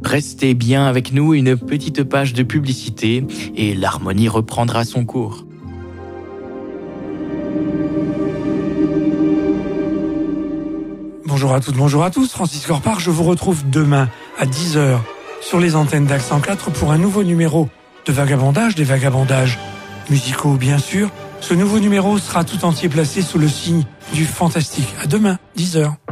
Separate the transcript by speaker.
Speaker 1: Restez bien avec nous, une petite page de publicité et l'harmonie reprendra son cours.
Speaker 2: Bonjour à toutes, bonjour à tous, Francis Corpart, je vous retrouve demain à 10h sur les antennes d'Accent 4 pour un nouveau numéro de Vagabondage, des vagabondages musicaux bien sûr. Ce nouveau numéro sera tout entier placé sous le signe du fantastique. À demain, 10h.